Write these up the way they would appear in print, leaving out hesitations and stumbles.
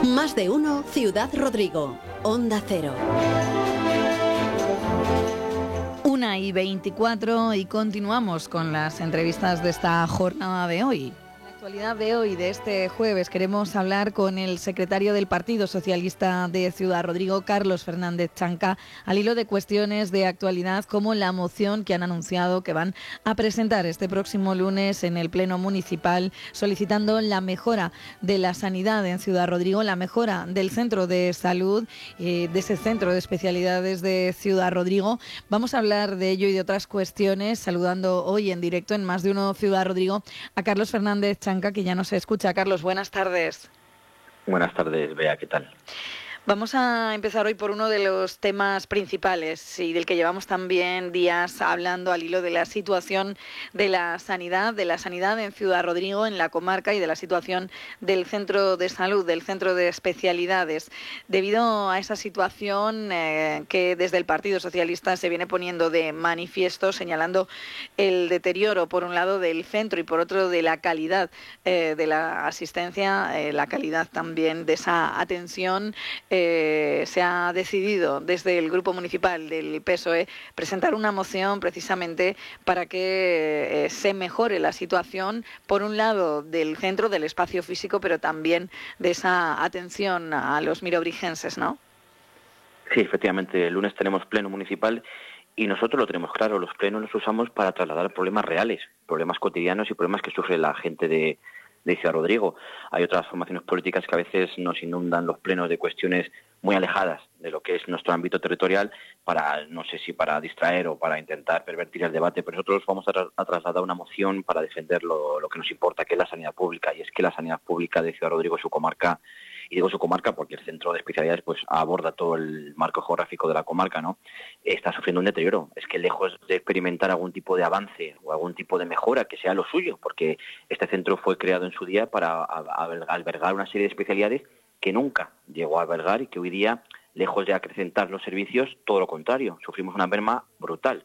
Más de uno, Ciudad Rodrigo, Onda Cero. 1:24 y continuamos con las entrevistas de esta jornada de hoy. En la actualidad de hoy, de este jueves, queremos hablar con el secretario del Partido Socialista de Ciudad Rodrigo, Carlos Fernández Chanca, al hilo de cuestiones de actualidad como la moción que han anunciado que van a presentar este próximo lunes en el Pleno Municipal, solicitando la mejora de la sanidad en Ciudad Rodrigo, la mejora del centro de salud, de ese centro de especialidades de Ciudad Rodrigo. Vamos a hablar de ello y de otras cuestiones, saludando hoy en directo en Más de uno Ciudad Rodrigo a Carlos Fernández Chanca, que ya nos escucha. Carlos, buenas tardes. Buenas tardes, Bea, ¿qué tal? Vamos a empezar hoy por uno de los temas principales y del que llevamos también días hablando al hilo de la situación de la sanidad en Ciudad Rodrigo, en la comarca, y de la situación del centro de salud, del centro de especialidades. Debido a esa situación que desde el Partido Socialista se viene poniendo de manifiesto, señalando el deterioro, por un lado, del centro y por otro de la calidad de la asistencia, la calidad también de esa atención, se ha decidido desde el Grupo Municipal del PSOE presentar una moción precisamente para que se mejore la situación, por un lado, del centro, del espacio físico, pero también de esa atención a los mirobrigenses, ¿no? Sí, efectivamente, el lunes tenemos pleno municipal y nosotros lo tenemos claro, los plenos los usamos para trasladar problemas reales, problemas cotidianos y problemas que sufre la gente de Ciudad Rodrigo. Hay otras formaciones políticas que a veces nos inundan los plenos de cuestiones muy alejadas de lo que es nuestro ámbito territorial para, no sé si para distraer o para intentar pervertir el debate, pero nosotros vamos a trasladar una moción para defender lo que nos importa, que es la sanidad pública, y es que la sanidad pública de Ciudad Rodrigo, su comarca, y digo su comarca porque el centro de especialidades pues aborda todo el marco geográfico de la comarca, ¿no? Está sufriendo un deterioro. Es que lejos de experimentar algún tipo de avance o algún tipo de mejora que sea lo suyo, porque este centro fue creado en su día para albergar una serie de especialidades que nunca llegó a albergar y que hoy día, lejos de acrecentar los servicios, todo lo contrario, sufrimos una merma brutal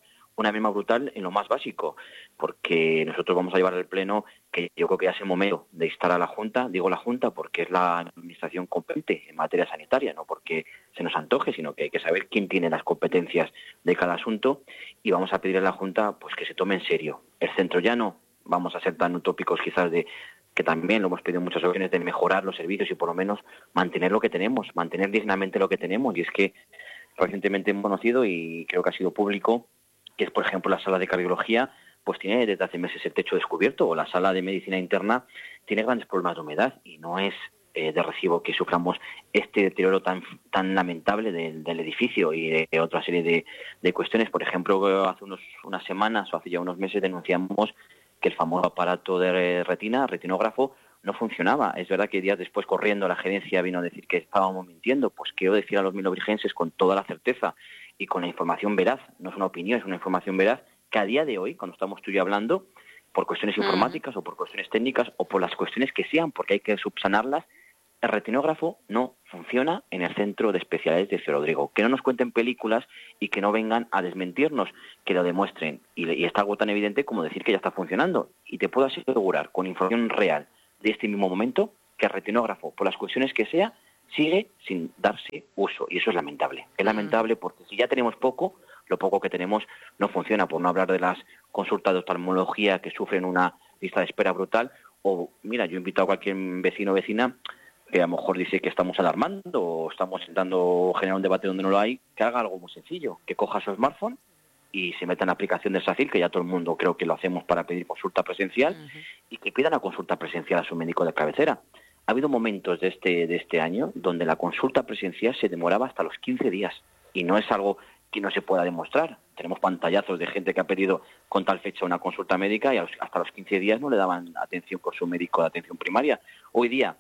en lo más básico, porque nosotros vamos a llevar al Pleno, que yo creo que ya es el momento de instar a la Junta, digo la Junta porque es la administración competente en materia sanitaria, no porque se nos antoje, sino que hay que saber quién tiene las competencias de cada asunto, y vamos a pedir a la Junta pues que se tome en serio el centro. Ya no vamos a ser tan utópicos quizás de que también lo hemos pedido en muchas ocasiones, de mejorar los servicios y por lo menos mantener lo que tenemos, mantener dignamente lo que tenemos. Y es que recientemente hemos conocido, y creo que ha sido público, que es, por ejemplo, la sala de cardiología, pues tiene desde hace meses el techo descubierto, o la sala de medicina interna tiene grandes problemas de humedad, y no es de recibo que suframos este deterioro tan lamentable del edificio y de otra serie de cuestiones. Por ejemplo, hace unas semanas o hace ya unos meses denunciamos que el famoso aparato de retinógrafo, no funcionaba. Es verdad que días después, corriendo, la gerencia vino a decir que estábamos mintiendo. Pues quiero decir a los milobrigenses con toda la certeza y con la información veraz, no es una opinión, es una información veraz, que a día de hoy, cuando estamos tú y yo hablando, por cuestiones informáticas o por cuestiones técnicas o por las cuestiones que sean, porque hay que subsanarlas, el retinógrafo no funciona en el centro de especialidades de Ciudad Rodrigo. Que no nos cuenten películas y que no vengan a desmentirnos, que lo demuestren. Y está algo tan evidente como decir que ya está funcionando. Y te puedo asegurar, con información real de este mismo momento, que el retinógrafo, por las cuestiones que sea, sigue sin darse uso. Y eso es lamentable. Es lamentable porque si ya tenemos poco, lo poco que tenemos no funciona, por no hablar de las consultas de oftalmología que sufren una lista de espera brutal. O, mira, yo he invitado a cualquier vecino o vecina que a lo mejor dice que estamos alarmando o estamos intentando generar un debate donde no lo hay, que haga algo muy sencillo, que coja su smartphone y se meta en la aplicación del SACIL, que ya todo el mundo creo que lo hacemos para pedir consulta presencial, y que pidan la consulta presencial a su médico de cabecera. Ha habido momentos de este año donde la consulta presencial se demoraba hasta los 15 días, y no es algo que no se pueda demostrar. Tenemos pantallazos de gente que ha pedido con tal fecha una consulta médica y hasta los 15 días no le daban atención con su médico de atención primaria. Hoy día,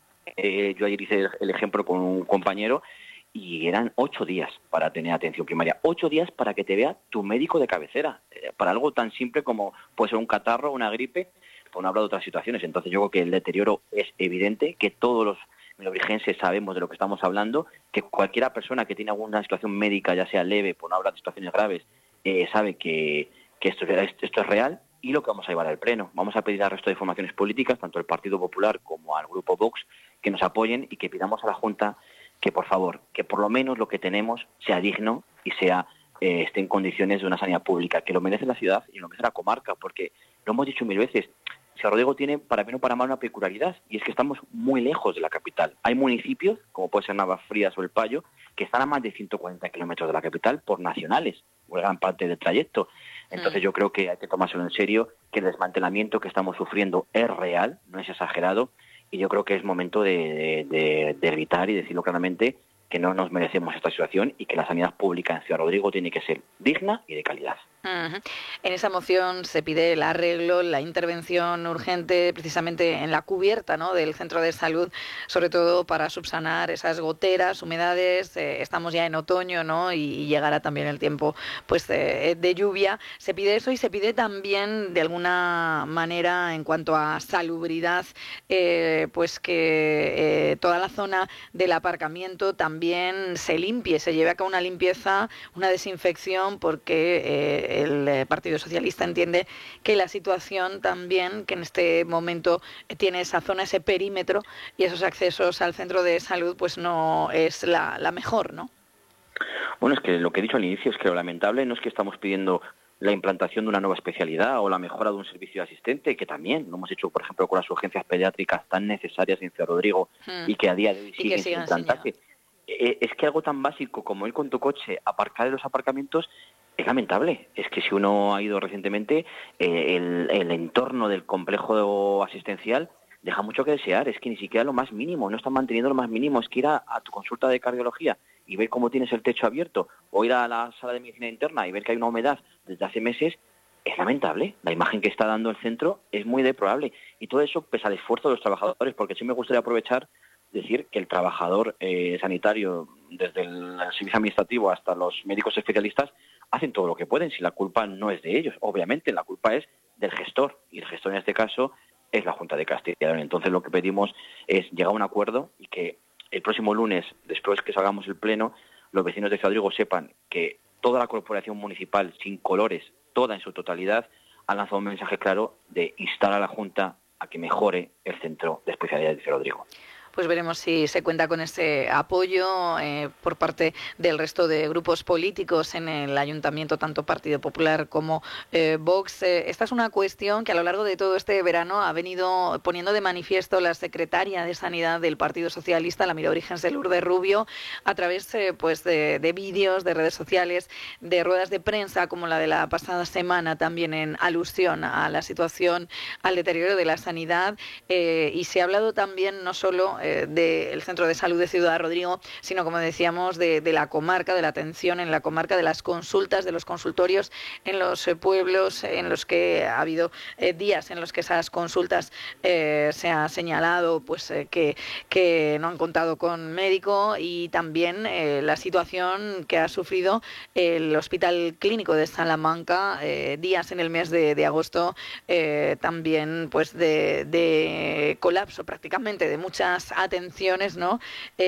yo ayer hice el ejemplo con un compañero y eran 8 días para tener atención primaria. 8 días para que te vea tu médico de cabecera. Para algo tan simple como puede ser un catarro, una gripe, por no hablar de otras situaciones. Entonces yo creo que el deterioro es evidente, que todos los milobrigenses sabemos de lo que estamos hablando, que cualquiera persona que tiene alguna situación médica, ya sea leve, por no hablar de situaciones graves, sabe que esto es real. Y lo que vamos a llevar al Pleno, vamos a pedir al resto de formaciones políticas, tanto al Partido Popular como al Grupo Vox, que nos apoyen y que pidamos a la Junta que, por favor, que por lo menos lo que tenemos sea digno y sea esté en condiciones de una sanidad pública, que lo merece la ciudad y lo merece la comarca, porque lo hemos dicho 1000 veces, Ciudad Rodrigo tiene, para bien o para mal, una peculiaridad, y es que estamos muy lejos de la capital. Hay municipios, como puede ser Navafrías o El Payo, que están a más de 140 kilómetros de la capital por nacionales, o gran parte del trayecto. Entonces yo creo que hay que tomárselo en serio, que el desmantelamiento que estamos sufriendo es real, no es exagerado, y yo creo que es momento de gritar y decirlo claramente, que no nos merecemos esta situación y que la sanidad pública en Ciudad Rodrigo tiene que ser digna y de calidad. En esa moción se pide el arreglo, la intervención urgente precisamente en la cubierta, ¿no?, del centro de salud, sobre todo para subsanar esas goteras, humedades. Estamos ya en otoño, ¿no?, y llegará también el tiempo pues de lluvia. Se pide eso y se pide también de alguna manera en cuanto a salubridad, pues que toda la zona del aparcamiento también se limpie, se lleve a cabo una limpieza, una desinfección, porque el Partido Socialista entiende que la situación también, que en este momento tiene esa zona, ese perímetro y esos accesos al centro de salud, pues no es la mejor, ¿no? Bueno, es que lo que he dicho al inicio es que lo lamentable no es que estamos pidiendo la implantación de una nueva especialidad o la mejora de un servicio de asistente, que también lo hemos hecho, por ejemplo, con las urgencias pediátricas tan necesarias en Ciudad Rodrigo y que a día de hoy siguen sin implantarse. Es que algo tan básico como ir con tu coche, aparcar en los aparcamientos, es lamentable. Es que si uno ha ido recientemente, el entorno del complejo asistencial deja mucho que desear. Es que ni siquiera lo más mínimo, no están manteniendo lo más mínimo. Es que ir a tu consulta de cardiología y ver cómo tienes el techo abierto, o ir a la sala de medicina interna y ver que hay una humedad desde hace meses, es lamentable. La imagen que está dando el centro es muy deplorable. Y todo eso pese al esfuerzo de los trabajadores, porque sí me gustaría aprovechar decir que el trabajador sanitario, desde el servicio administrativo hasta los médicos especialistas, hacen todo lo que pueden. Si la culpa no es de ellos, obviamente la culpa es del gestor, y el gestor en este caso es la Junta de Castilla y León. Entonces lo que pedimos es llegar a un acuerdo y que el próximo lunes, después que salgamos el pleno, los vecinos de Ciudad Rodrigo sepan que toda la corporación municipal, sin colores, toda en su totalidad, ha lanzado un mensaje claro de instar a la Junta a que mejore el centro de especialidades de Ciudad Rodrigo. Pues veremos si se cuenta con ese apoyo por parte del resto de grupos políticos en el Ayuntamiento, tanto Partido Popular como Vox. Esta es una cuestión que a lo largo de todo este verano ha venido poniendo de manifiesto la secretaria de Sanidad del Partido Socialista, la Mirorígens de Lourdes Rubio, a través pues de vídeos, de redes sociales, de ruedas de prensa como la de la pasada semana, también en alusión a la situación, al deterioro de la sanidad. Y se ha hablado también no solo del Centro de Salud de Ciudad Rodrigo, sino, como decíamos, de la comarca, de la atención en la comarca, de las consultas, de los consultorios en los pueblos en los que ha habido días en los que esas consultas se ha señalado pues que no han contado con médico, y también la situación que ha sufrido el Hospital Clínico de Salamanca, días en el mes de agosto, también pues de colapso prácticamente de muchas atenciones, ¿no?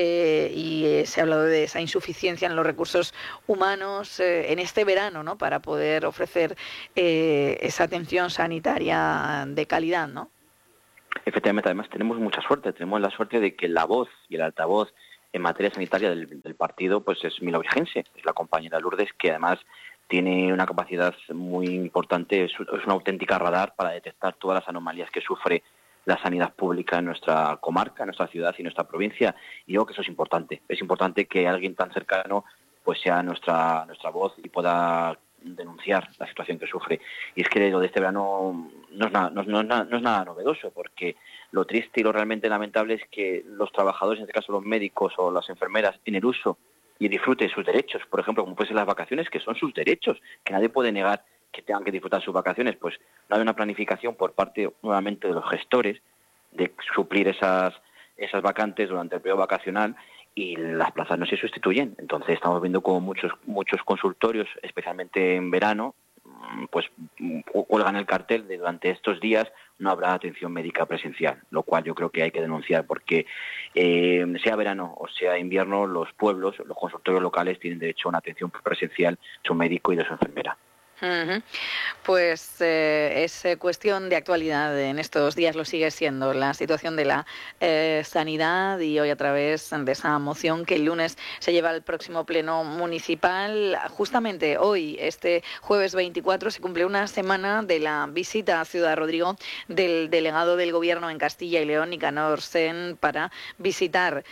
Y se ha hablado de esa insuficiencia en los recursos humanos en este verano, ¿no?, para poder ofrecer esa atención sanitaria de calidad, ¿no? Efectivamente, además tenemos mucha suerte, tenemos la suerte de que la voz y el altavoz en materia sanitaria del partido pues es Mirorígens, es la compañera Lourdes, que además tiene una capacidad muy importante, es una auténtica radar para detectar todas las anomalías que sufre la sanidad pública en nuestra comarca, en nuestra ciudad y en nuestra provincia, y yo creo que eso es importante que alguien tan cercano pues sea nuestra voz y pueda denunciar la situación que sufre. Y es que lo de este verano no es nada novedoso, porque lo triste y lo realmente lamentable es que los trabajadores, en este caso los médicos o las enfermeras, en el uso y disfrute de sus derechos, por ejemplo, como pueden ser las vacaciones, que son sus derechos, que nadie puede negar que tengan que disfrutar sus vacaciones, pues no hay una planificación por parte nuevamente de los gestores de suplir esas vacantes durante el periodo vacacional, y las plazas no se sustituyen. Entonces estamos viendo como muchos consultorios, especialmente en verano, pues cuelgan el cartel de durante estos días no habrá atención médica presencial, lo cual yo creo que hay que denunciar, porque sea verano o sea invierno, los pueblos, los consultorios locales tienen derecho a una atención presencial de su médico y de su enfermera. Ujú. Pues es cuestión de actualidad. En estos días lo sigue siendo la situación de la sanidad, y hoy, a través de esa moción que el lunes se lleva al próximo pleno municipal, justamente hoy, este jueves 24, se cumple una semana de la visita a Ciudad Rodrigo del delegado del Gobierno en Castilla y León, Nicanor Sen, para visitar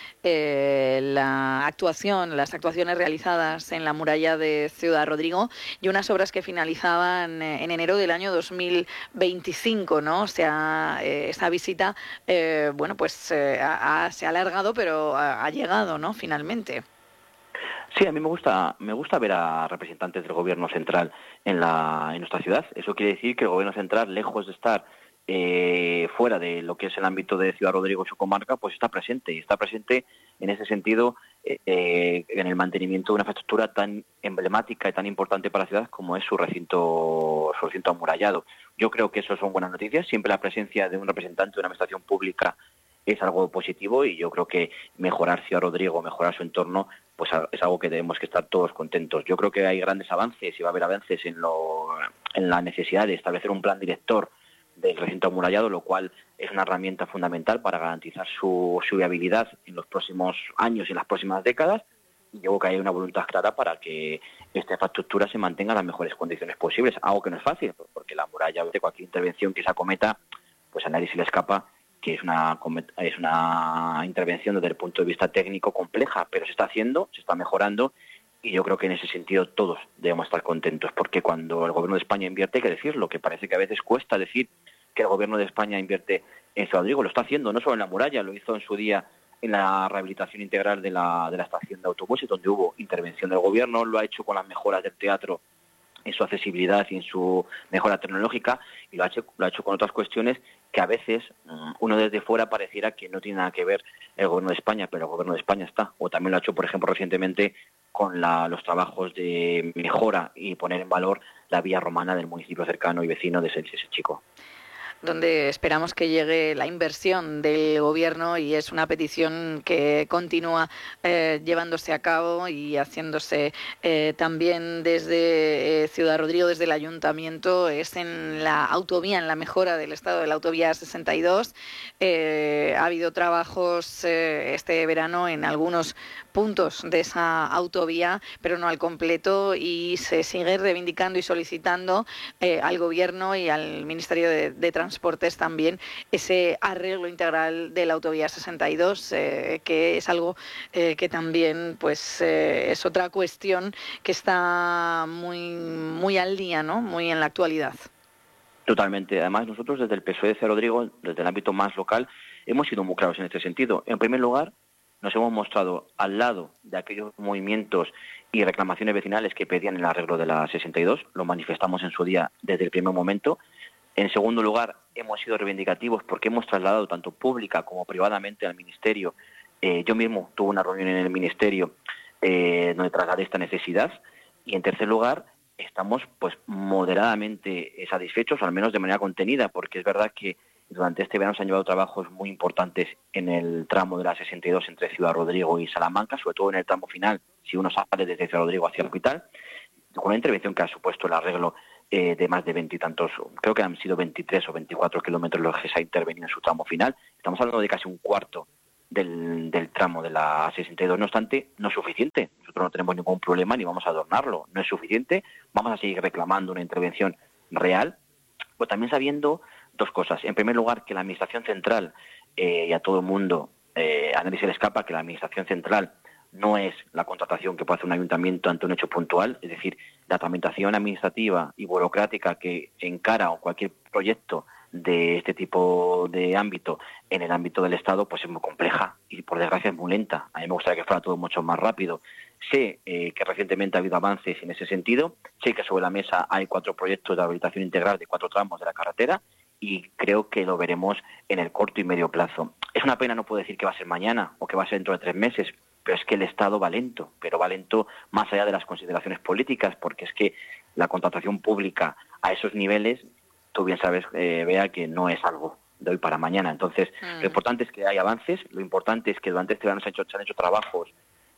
las actuaciones realizadas en la muralla de Ciudad Rodrigo, y unas obras que finalizaban en enero del año 2025, ¿no? O sea, esa visita, se ha alargado, pero ha llegado, ¿no? Finalmente. Sí, a mí me gusta ver a representantes del gobierno central en nuestra ciudad. Eso quiere decir que el gobierno central, lejos de estar fuera de lo que es el ámbito de Ciudad Rodrigo y su comarca, pues está presente. Y está presente en ese sentido en el mantenimiento de una infraestructura tan emblemática y tan importante para la ciudad como es su recinto amurallado. Yo creo que eso son buenas noticias. Siempre la presencia de un representante de una administración pública es algo positivo, y yo creo que mejorar Ciudad Rodrigo, mejorar su entorno, pues es algo que debemos que estar todos contentos. Yo creo que hay grandes avances y va a haber avances en la necesidad de establecer un plan director del recinto amurallado, lo cual es una herramienta fundamental para garantizar su viabilidad en los próximos años y en las próximas décadas. Y yo creo que hay una voluntad clara para que esta infraestructura se mantenga en las mejores condiciones posibles, algo que no es fácil, porque la muralla, de cualquier intervención que se acometa, pues a nadie se le escapa que es una intervención desde el punto de vista técnico compleja, pero se está haciendo, se está mejorando, y yo creo que en ese sentido todos debemos estar contentos, porque cuando el Gobierno de España invierte, hay que decirlo, que parece que a veces cuesta decir que el Gobierno de España invierte en Ciudad Rodrigo, lo está haciendo, no solo en la muralla, lo hizo en su día en la rehabilitación integral de la estación de autobuses, donde hubo intervención del Gobierno, lo ha hecho con las mejoras del teatro en su accesibilidad y en su mejora tecnológica, y lo ha hecho con otras cuestiones que a veces uno desde fuera pareciera que no tiene nada que ver el Gobierno de España, pero el Gobierno de España está. O también lo ha hecho, por ejemplo, recientemente con los trabajos de mejora y poner en valor la vía romana del municipio cercano y vecino de Chico, donde esperamos que llegue la inversión del Gobierno, y es una petición que continúa llevándose a cabo y haciéndose también desde Ciudad Rodrigo, desde el Ayuntamiento. Es en la autovía, en la mejora del estado de la autovía 62. Ha habido trabajos este verano en algunos puntos de esa autovía, pero no al completo, y se sigue reivindicando y solicitando al Gobierno y al Ministerio de Transportes también ese arreglo integral de la autovía 62, que es algo que también pues es otra cuestión que está muy al día, ¿no? Muy en la actualidad. Totalmente. Además, nosotros desde el PSOE de Ciudad Rodrigo, desde el ámbito más local, hemos sido muy claros en este sentido. En primer lugar, nos hemos mostrado al lado de aquellos movimientos y reclamaciones vecinales que pedían el arreglo de la 62, lo manifestamos en su día desde el primer momento. En segundo lugar, hemos sido reivindicativos porque hemos trasladado tanto pública como privadamente al Ministerio. Yo mismo tuve una reunión en el Ministerio donde trasladé esta necesidad. Y en tercer lugar, estamos pues moderadamente satisfechos, al menos de manera contenida, porque es verdad que durante este verano se han llevado trabajos muy importantes en el tramo de la 62 entre Ciudad Rodrigo y Salamanca, sobre todo en el tramo final, si uno sale desde Ciudad Rodrigo hacia la capital, con una intervención que ha supuesto el arreglo de más de 20 y tantos, creo que han sido 23 o 24 kilómetros los que se ha intervenido en su tramo final. Estamos hablando de casi un cuarto del tramo de la 62. No obstante, no es suficiente. Nosotros no tenemos ningún problema ni vamos a adornarlo. No es suficiente. Vamos a seguir reclamando una intervención real, pero también sabiendo dos cosas. En primer lugar, que la Administración Central, y a todo el mundo, a nadie se le escapa que la Administración Central no es la contratación que puede hacer un ayuntamiento ante un hecho puntual, es decir, la tramitación administrativa y burocrática que encara cualquier proyecto de este tipo de ámbito en el ámbito del Estado, pues es muy compleja y por desgracia es muy lenta. A mí me gustaría que fuera todo mucho más rápido. Sé que recientemente ha habido avances en ese sentido, sé que sobre la mesa hay 4 proyectos de rehabilitación integral de 4 tramos de la carretera y creo que lo veremos en el corto y medio plazo. Es una pena no puedo decir que va a ser mañana o que va a ser dentro de 3 meses, pero es que el Estado va lento, pero va lento más allá de las consideraciones políticas, porque es que la contratación pública a esos niveles, tú bien sabes, Bea, que no es algo de hoy para mañana. Entonces, lo importante es que hay avances, lo importante es que durante este verano se han hecho trabajos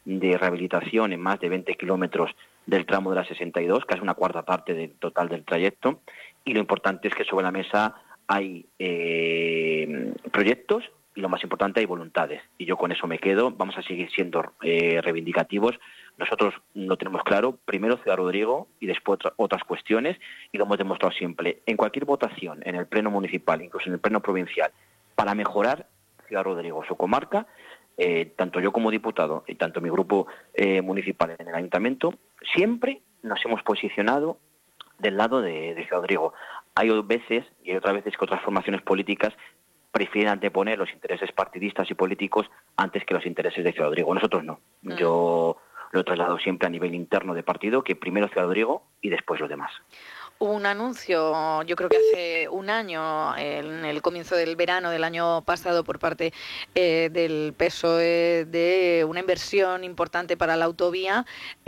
de rehabilitación en más de 20 kilómetros del tramo de la 62, casi una cuarta parte del total del trayecto, y lo importante es que sobre la mesa hay proyectos y lo más importante hay voluntades, y yo con eso me quedo. Vamos a seguir siendo reivindicativos. Nosotros lo tenemos claro, primero Ciudad Rodrigo y después otras cuestiones, y lo hemos demostrado siempre. En cualquier votación, en el pleno municipal, incluso en el pleno provincial, para mejorar Ciudad Rodrigo, su comarca, tanto yo como diputado y tanto mi grupo municipal en el ayuntamiento, siempre nos hemos posicionado del lado de Ciudad Rodrigo. Hay veces, y hay otras veces que otras formaciones políticas prefieren anteponer los intereses partidistas y políticos antes que los intereses de Ciudad Rodrigo. Nosotros no. Yo lo he trasladado siempre a nivel interno de partido, que primero Ciudad Rodrigo y después los demás. Hubo un anuncio, yo creo que hace un año, en el comienzo del verano del año pasado, por parte del PSOE, de una inversión importante para la autovía,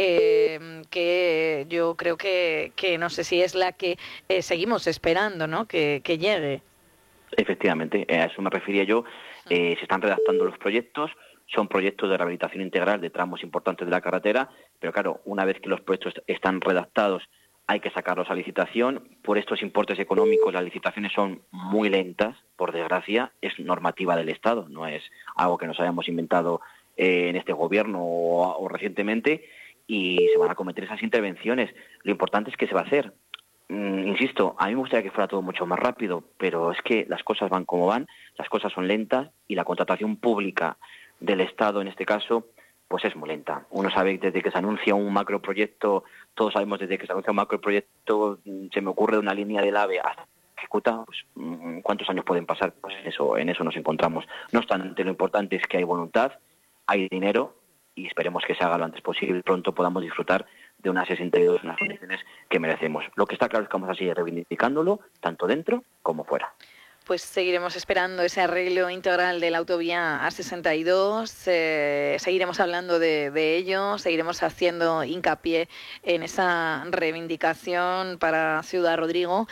que yo creo que no sé si es la que seguimos esperando, ¿no?, que llegue. Efectivamente, a eso me refería yo. Se están redactando los proyectos, son proyectos de rehabilitación integral de tramos importantes de la carretera, pero claro, una vez que los proyectos están redactados, hay que sacarlos a licitación. Por estos importes económicos, las licitaciones son muy lentas, por desgracia. Es normativa del Estado, no es algo que nos hayamos inventado en este gobierno o recientemente, y se van a cometer esas intervenciones. Lo importante es que se va a hacer. Insisto, a mí me gustaría que fuera todo mucho más rápido, pero es que las cosas van como van, las cosas son lentas, y la contratación pública del Estado, en este caso, pues es muy lenta. Uno sabe desde que se anuncia un macroproyecto, todos sabemos desde que se anuncia un macroproyecto, se me ocurre una línea del AVE hasta ejecuta, pues ¿cuántos años pueden pasar? Pues en eso nos encontramos. No obstante, lo importante es que hay voluntad, hay dinero, y esperemos que se haga lo antes posible y pronto podamos disfrutar de una 62 en las condiciones que merecemos. Lo que está claro es que vamos a seguir reivindicándolo, tanto dentro como fuera. Pues seguiremos esperando ese arreglo integral de la autovía A62, seguiremos hablando de ello, seguiremos haciendo hincapié en esa reivindicación para Ciudad Rodrigo,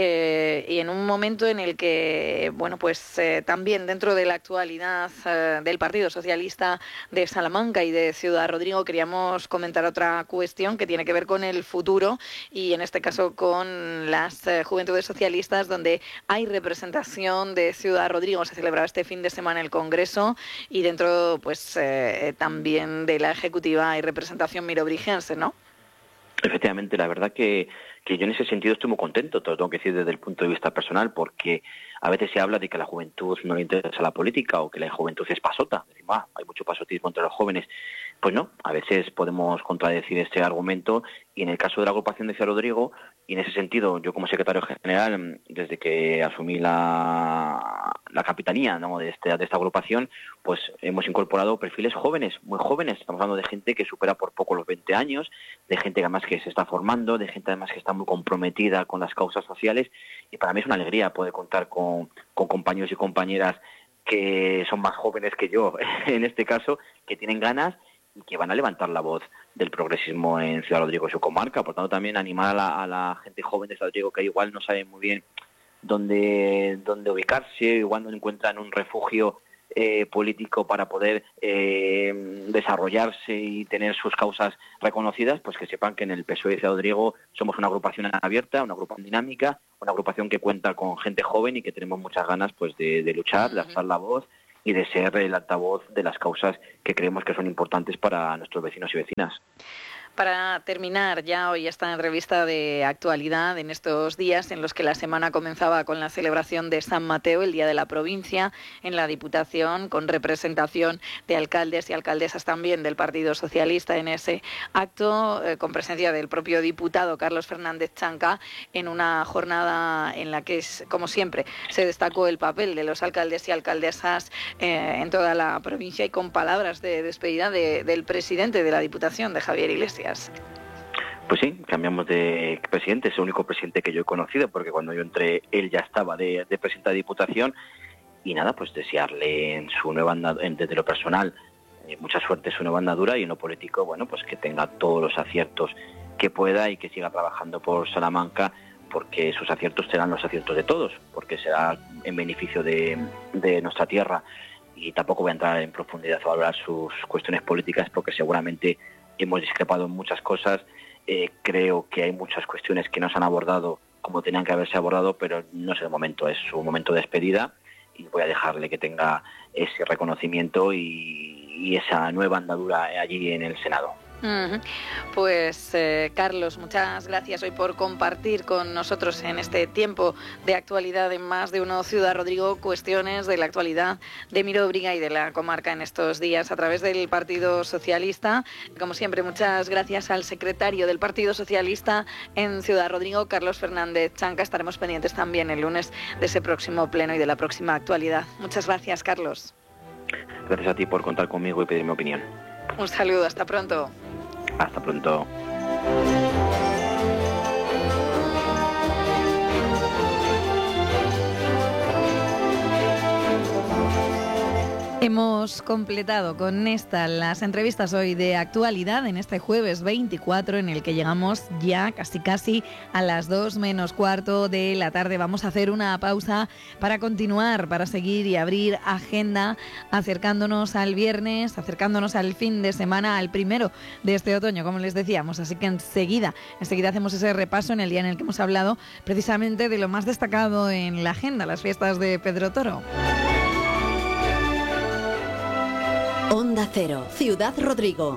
y en un momento en el que, bueno, pues también dentro de la actualidad del Partido Socialista de Salamanca y de Ciudad Rodrigo, queríamos comentar otra cuestión que tiene que ver con el futuro, y en este caso con las Juventudes Socialistas, donde hay representación de Ciudad Rodrigo. Se celebraba este fin de semana el Congreso, y dentro pues también de la Ejecutiva hay representación mirobrigense, ¿no? Efectivamente, la verdad que yo en ese sentido estoy muy contento, te lo tengo que decir desde el punto de vista personal, porque a veces se habla de que a la juventud no le interesa la política o que la juventud es pasota. Decimos, hay mucho pasotismo entre los jóvenes. Pues no, a veces podemos contradecir este argumento, y en el caso de la agrupación de Ciudad Rodrigo, y en ese sentido yo como secretario general, desde que asumí la capitanía, ¿no?, de esta agrupación, pues hemos incorporado perfiles jóvenes, muy jóvenes. Estamos hablando de gente que supera por poco los 20 años, de gente además que se está formando, de gente además que está muy comprometida con las causas sociales, y para mí es una alegría poder contar con compañeros y compañeras que son más jóvenes que yo, en este caso, que tienen ganas y que van a levantar la voz del progresismo en Ciudad Rodrigo y su comarca. Por tanto, también animar a la gente joven de Ciudad Rodrigo, que igual no sabe muy bien dónde ubicarse, igual no encuentran un refugio político para poder desarrollarse y tener sus causas reconocidas, pues que sepan que en el PSOE de Ciudad Rodrigo somos una agrupación abierta, una agrupación dinámica, una agrupación que cuenta con gente joven y que tenemos muchas ganas pues de luchar, de alzar la voz y de ser el altavoz de las causas que creemos que son importantes para nuestros vecinos y vecinas. Para terminar ya hoy esta entrevista de actualidad en estos días en los que la semana comenzaba con la celebración de San Mateo, el Día de la Provincia, en la Diputación, con representación de alcaldes y alcaldesas también del Partido Socialista en ese acto, con presencia del propio diputado Carlos Fernández Chanca, en una jornada en la que, como siempre, se destacó el papel de los alcaldes y alcaldesas en toda la provincia, y con palabras de despedida del presidente de la Diputación, de Javier Iglesias. Pues sí, cambiamos de presidente, es el único presidente que yo he conocido, porque cuando yo entré él ya estaba de presidente de Diputación, y nada, pues desearle en su nueva desde lo personal mucha suerte en su nueva andadura, y en lo político, bueno, pues que tenga todos los aciertos que pueda y que siga trabajando por Salamanca, porque sus aciertos serán los aciertos de todos, porque será en beneficio de nuestra tierra. y tampoco voy a entrar en profundidad a valorar sus cuestiones políticas porque seguramente hemos discrepado en muchas cosas. Creo que hay muchas cuestiones que no se han abordado como tenían que haberse abordado, pero no es el momento, es su momento de despedida y voy a dejarle que tenga ese reconocimiento y esa nueva andadura allí en el Senado. Pues Carlos, muchas gracias hoy por compartir con nosotros en este tiempo de actualidad en Más de Uno Ciudad Rodrigo cuestiones de la actualidad de Miróbriga y de la comarca en estos días a través del Partido Socialista. Como siempre, muchas gracias al secretario del Partido Socialista en Ciudad Rodrigo, Carlos Fernández Chanca. Estaremos pendientes también el lunes de ese próximo pleno y de la próxima actualidad. Muchas gracias, Carlos. Gracias a ti por contar conmigo y pedir mi opinión. Un saludo, hasta pronto. Hasta pronto. Hemos completado con esta las entrevistas hoy de actualidad en este jueves 24 en el que llegamos ya casi a las 2 menos cuarto de la tarde. Vamos a hacer una pausa para continuar, para seguir y abrir agenda acercándonos al viernes, acercándonos al fin de semana, al primero de este otoño, como les decíamos. Así que enseguida hacemos ese repaso en el día en el que hemos hablado precisamente de lo más destacado en la agenda, las fiestas de Pedro Toro. Onda Cero, Ciudad Rodrigo.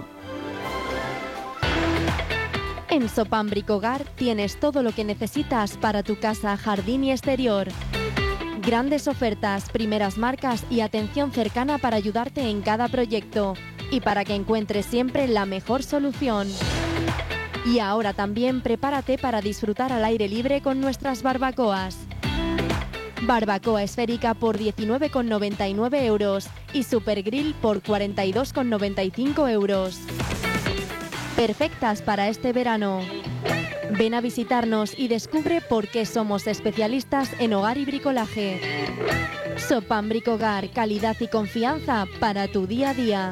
En Sopam Bricogar tienes todo lo que necesitas para tu casa, jardín y exterior. Grandes ofertas, primeras marcas y atención cercana para ayudarte en cada proyecto y para que encuentres siempre la mejor solución. Y ahora también prepárate para disfrutar al aire libre con nuestras barbacoas. Barbacoa esférica por 19,99 euros y Super Grill por 42,95 euros. Perfectas para este verano. Ven a visitarnos y descubre por qué somos especialistas en hogar y bricolaje. Sopam Bricogar, calidad y confianza para tu día a día.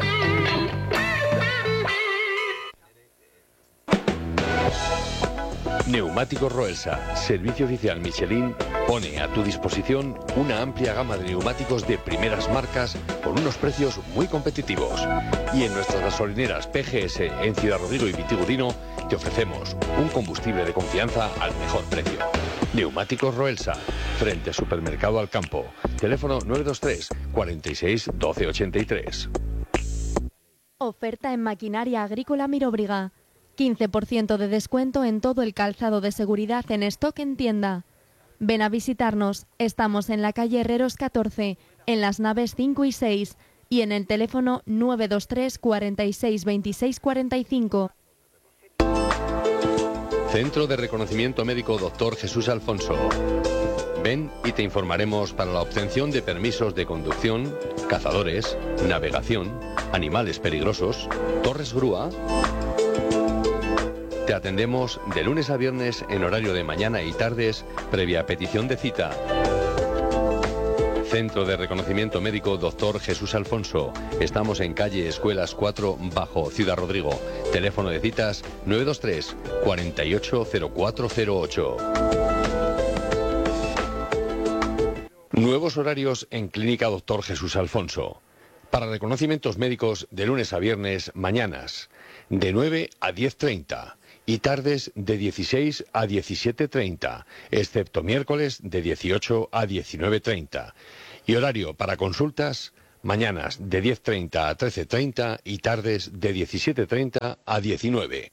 Neumáticos Roelsa, servicio oficial Michelin, pone a tu disposición una amplia gama de neumáticos de primeras marcas con unos precios muy competitivos. Y en nuestras gasolineras PGS en Ciudad Rodrigo y Vitigudino te ofrecemos un combustible de confianza al mejor precio. Neumáticos Roelsa, frente a Supermercado Alcampo. Teléfono 923 46 12 83. Oferta en maquinaria agrícola Miróbriga. 15% de descuento en todo el calzado de seguridad en stock en tienda. Ven a visitarnos. Estamos en la calle Herreros 14, en las naves 5 y 6 y en el teléfono 923 46 26 45. Centro de Reconocimiento Médico Dr. Jesús Alfonso. Ven y te informaremos para la obtención de permisos de conducción, cazadores, navegación, animales peligrosos, torres grúa. Te atendemos de lunes a viernes en horario de mañana y tardes, previa petición de cita. Centro de Reconocimiento Médico Dr. Jesús Alfonso. Estamos en calle Escuelas 4 Bajo, Ciudad Rodrigo. Teléfono de citas 923 480408. Nuevos horarios en Clínica Dr. Jesús Alfonso. Para reconocimientos médicos de lunes a viernes, mañanas de 9 a 10:30. Y tardes de 16 a 17:30, excepto miércoles de 18 a 19:30. Y horario para consultas, mañanas de 10:30 a 13:30 y tardes de 17:30 a 19.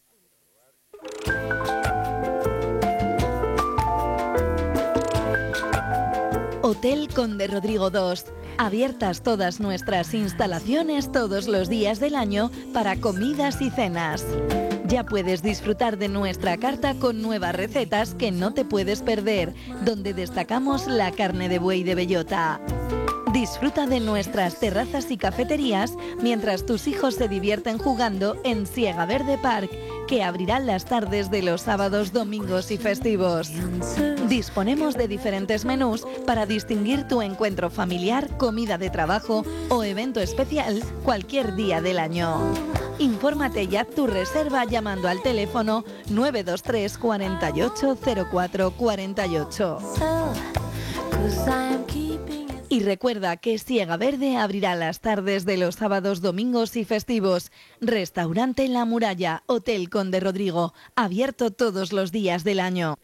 Hotel Conde Rodrigo II. Abiertas todas nuestras instalaciones todos los días del año para comidas y cenas. Ya puedes disfrutar de nuestra carta con nuevas recetas que no te puedes perder, donde destacamos la carne de buey de bellota. Disfruta de nuestras terrazas y cafeterías mientras tus hijos se divierten jugando en Siega Verde Park, que abrirán las tardes de los sábados, domingos y festivos. Disponemos de diferentes menús para distinguir tu encuentro familiar, comida de trabajo o evento especial cualquier día del año. Infórmate y haz tu reserva llamando al teléfono 923 48 04 48. Y recuerda que Siega Verde abrirá las tardes de los sábados, domingos y festivos. Restaurante La Muralla, Hotel Conde Rodrigo, abierto todos los días del año.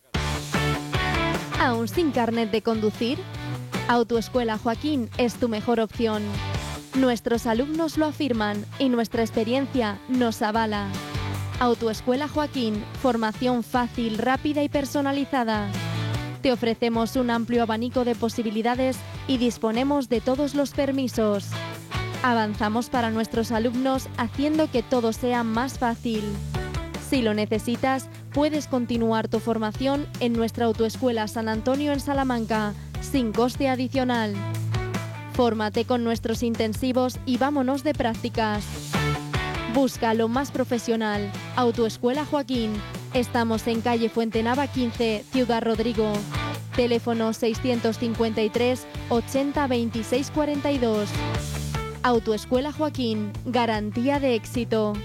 ¿Aún sin carnet de conducir? Autoescuela Joaquín es tu mejor opción. Nuestros alumnos lo afirman y nuestra experiencia nos avala. Autoescuela Joaquín, formación fácil, rápida y personalizada. Te ofrecemos un amplio abanico de posibilidades y disponemos de todos los permisos. Avanzamos para nuestros alumnos haciendo que todo sea más fácil. Si lo necesitas, puedes continuar tu formación en nuestra Autoescuela San Antonio en Salamanca, sin coste adicional. Fórmate con nuestros intensivos y vámonos de prácticas. Busca lo más profesional. Autoescuela Joaquín. Estamos en calle Fuentenava 15, Ciudad Rodrigo. Teléfono 653 80 26 42. Autoescuela Joaquín. Garantía de éxito.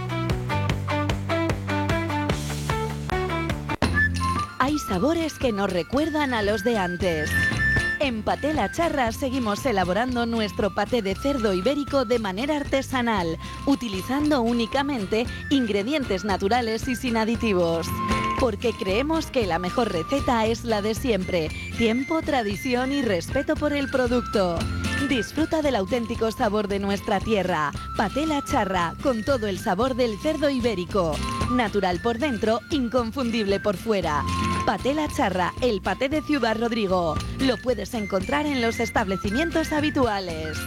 Hay sabores que nos recuerdan a los de antes. En Paté La Charra seguimos elaborando nuestro paté de cerdo ibérico de manera artesanal, utilizando únicamente ingredientes naturales y sin aditivos. Porque creemos que la mejor receta es la de siempre: tiempo, tradición y respeto por el producto. Disfruta del auténtico sabor de nuestra tierra. Paté La Charra, con todo el sabor del cerdo ibérico. Natural por dentro, inconfundible por fuera. Paté La Charra, el paté de Ciudad Rodrigo. Lo puedes encontrar en los establecimientos habituales.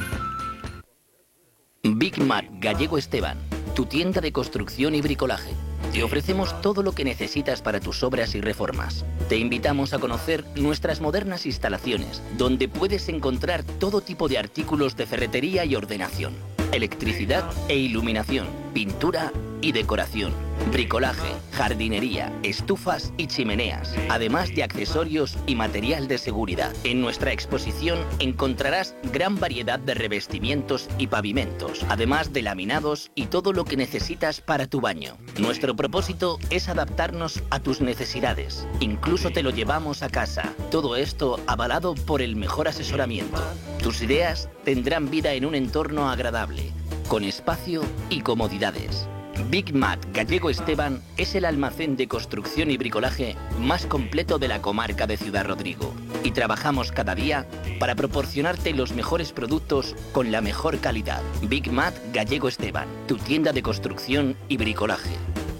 Big Mat Gallego Esteban, tu tienda de construcción y bricolaje. Te ofrecemos todo lo que necesitas para tus obras y reformas. Te invitamos a conocer nuestras modernas instalaciones, donde puedes encontrar todo tipo de artículos de ferretería y ordenación, electricidad e iluminación, pintura y decoración, bricolaje, jardinería, estufas y chimeneas, además de accesorios y material de seguridad. En nuestra exposición encontrarás gran variedad de revestimientos y pavimentos, además de laminados y todo lo que necesitas para tu baño. Nuestro propósito es adaptarnos a tus necesidades. Incluso te lo llevamos a casa. Todo esto avalado por el mejor asesoramiento. Tus ideas tendrán vida en un entorno agradable, con espacio y comodidades. Big Mat Gallego Esteban es el almacén de construcción y bricolaje más completo de la comarca de Ciudad Rodrigo. Y trabajamos cada día para proporcionarte los mejores productos con la mejor calidad. Big Mat Gallego Esteban, tu tienda de construcción y bricolaje.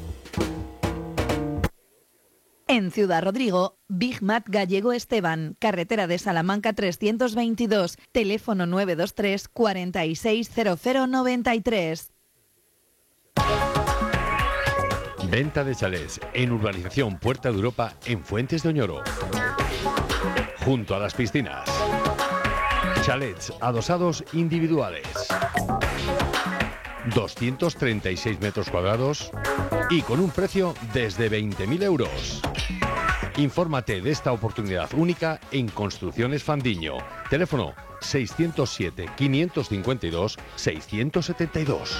En Ciudad Rodrigo, Big Mat Gallego Esteban, carretera de Salamanca 322, teléfono 923 460093. Venta de chalets en urbanización Puerta de Europa en Fuentes de Oñoro. Junto a las piscinas. Chalets adosados individuales. 236 metros cuadrados y con un precio desde 20.000 euros. Infórmate de esta oportunidad única en Construcciones Fandiño. Teléfono 607 552 672.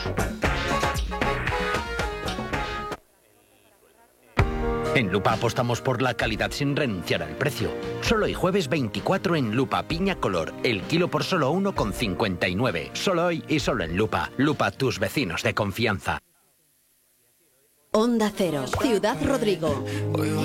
En Lupa apostamos por la calidad sin renunciar al precio. Solo hoy jueves 24 en Lupa piña color, el kilo por solo 1,59. Solo hoy y solo en Lupa. Lupa, tus vecinos de confianza. Onda Cero, Ciudad Rodrigo.